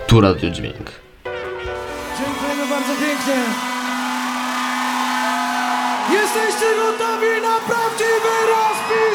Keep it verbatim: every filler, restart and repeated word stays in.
Tu Radio Dźwięk. Dziękujemy bardzo pięknie. Jesteście gotowi na prawdziwy rozpis?